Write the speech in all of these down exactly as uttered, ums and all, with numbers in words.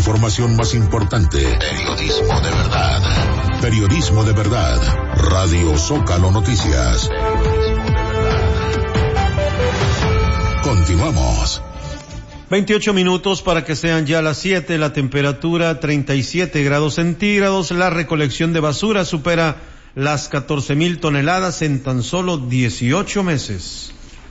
información más importante. Periodismo de verdad. Periodismo de verdad. Radio Zócalo Noticias. Continuamos. veintiocho minutos para que sean ya las siete, la temperatura treinta y siete grados centígrados, la recolección de basura supera las catorce mil toneladas en tan solo dieciocho meses.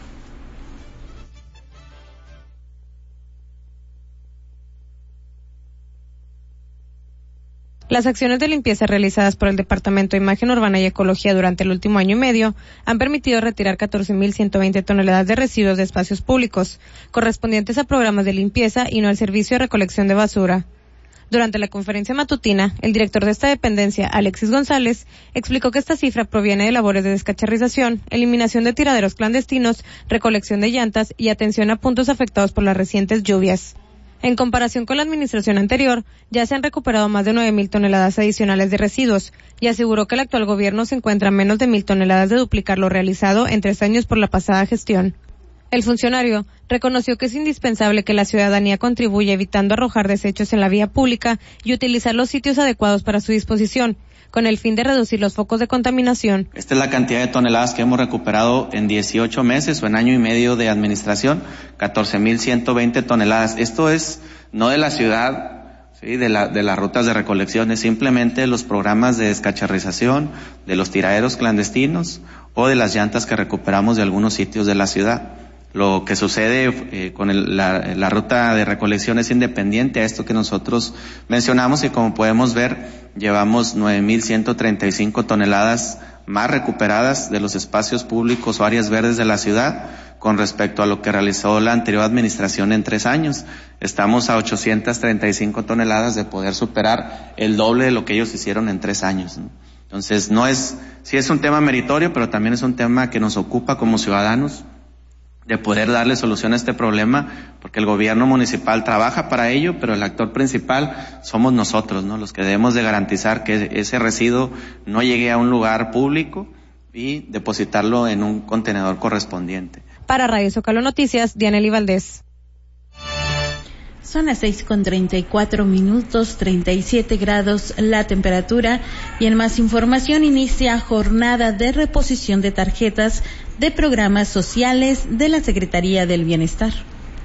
Las acciones de limpieza realizadas por el Departamento de Imagen Urbana y Ecología durante el último año y medio han permitido retirar catorce mil ciento veinte toneladas de residuos de espacios públicos, correspondientes a programas de limpieza y no al servicio de recolección de basura. Durante la conferencia matutina, el director de esta dependencia, Alexis González, explicó que esta cifra proviene de labores de descacharrización, eliminación de tiraderos clandestinos, recolección de llantas y atención a puntos afectados por las recientes lluvias. En comparación con la administración anterior, ya se han recuperado más de nueve mil toneladas adicionales de residuos y aseguró que el actual gobierno se encuentra a menos de mil toneladas de duplicar lo realizado en tres años por la pasada gestión. El funcionario reconoció que es indispensable que la ciudadanía contribuya evitando arrojar desechos en la vía pública y utilizar los sitios adecuados para su disposición, con el fin de reducir los focos de contaminación. Esta es la cantidad de toneladas que hemos recuperado en dieciocho meses o en año y medio de administración, catorce mil ciento veinte toneladas. Esto es no de la ciudad, sí, de, la, de las rutas de recolección, es simplemente los programas de descacharrización, de los tiraderos clandestinos o de las llantas que recuperamos de algunos sitios de la ciudad. Lo que sucede eh, con el, la, la ruta de recolección es independiente a esto que nosotros mencionamos y como podemos ver, llevamos nueve mil ciento treinta y cinco toneladas más recuperadas de los espacios públicos o áreas verdes de la ciudad con respecto a lo que realizó la anterior administración en tres años. Estamos a ochocientas treinta y cinco toneladas de poder superar el doble de lo que ellos hicieron en tres años, ¿no? Entonces, no es, sí es un tema meritorio, pero también es un tema que nos ocupa como ciudadanos, de poder darle solución a este problema, porque el gobierno municipal trabaja para ello, pero el actor principal somos nosotros, ¿no? Los que debemos de garantizar que ese residuo no llegue a un lugar público y depositarlo en un contenedor correspondiente. Para Radio Zócalo Noticias, Dianely Valdés. Son las seis con treinta y cuatro minutos, treinta y siete grados la temperatura. Y en más información, inicia jornada de reposición de tarjetas de programas sociales de la Secretaría del Bienestar.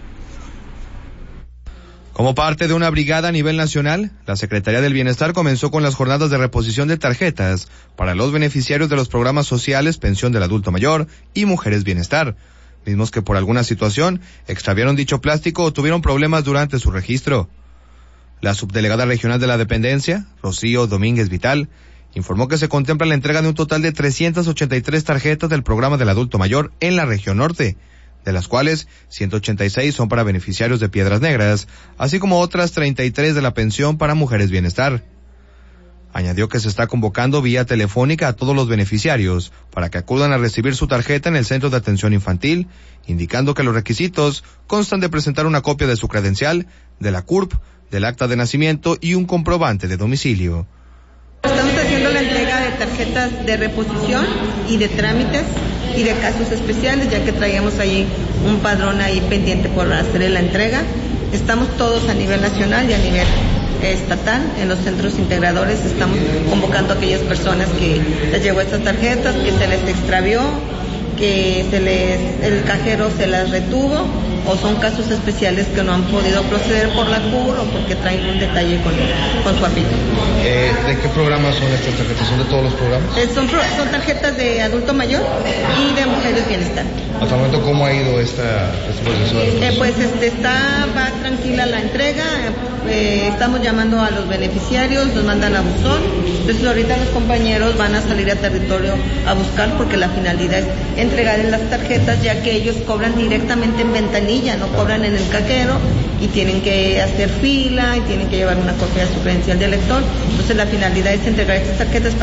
Como parte de una brigada a nivel nacional, la Secretaría del Bienestar comenzó con las jornadas de reposición de tarjetas para los beneficiarios de los programas sociales Pensión del Adulto Mayor y Mujeres Bienestar, mismos que por alguna situación extraviaron dicho plástico o tuvieron problemas durante su registro. La subdelegada regional de la dependencia, Rocío Domínguez Vital, informó que se contempla la entrega de un total de trescientas ochenta y tres tarjetas del programa del adulto mayor en la región norte, de las cuales ciento ochenta y seis son para beneficiarios de Piedras Negras, así como otras treinta y tres de la pensión para Mujeres Bienestar. Añadió que se está convocando vía telefónica a todos los beneficiarios para que acudan a recibir su tarjeta en el Centro de Atención Infantil, indicando que los requisitos constan de presentar una copia de su credencial, de la C U R P, del acta de nacimiento y un comprobante de domicilio. Estamos haciendo la entrega de tarjetas de reposición y de trámites y de casos especiales, ya que traíamos ahí un padrón ahí pendiente por hacer la entrega. Estamos todos a nivel nacional y a nivel estatal, en los centros integradores estamos convocando a aquellas personas que les llegó estas tarjetas, que se les extravió, que se les, el cajero se las retuvo, o son casos especiales que no han podido proceder por la C U R o porque traen un detalle con, con su apellido. Eh, ¿De qué programas son estas tarjetas? ¿Son de todos los programas? Eh, son, son tarjetas de adulto mayor y de mujeres bienestar. ¿Hasta el momento cómo ha ido esta, este proceso? Eh, pues este, está, va tranquila la entrega, eh, estamos llamando a los beneficiarios, nos mandan a buzón, entonces ahorita los compañeros van a salir a territorio a buscar porque la finalidad es entregarles las tarjetas, ya que ellos cobran directamente en ventanilla, no cobran en el cajero y tienen que hacer fila y tienen que llevar una copia de su credencial de elector, entonces la finalidad es entregar estas tarjetas para